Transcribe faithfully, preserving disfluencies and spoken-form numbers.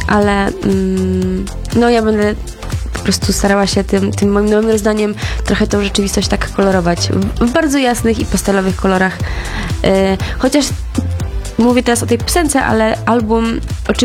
ale mm, no ja będę po prostu starała się tym, tym moim nowym rozdaniem trochę tą rzeczywistość tak kolorować. W, w bardzo jasnych i pastelowych kolorach. Yy, chociaż mówię teraz o tej piosence, ale album oczywiście